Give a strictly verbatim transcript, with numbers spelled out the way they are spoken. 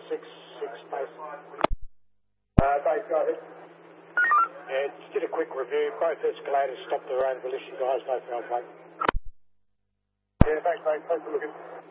six six space. Uh, Dave, go ahead. Yeah, just did a quick review. Both escalators stopped their own volition, guys. No foul play. Yeah, thanks, mate. Thanks for looking.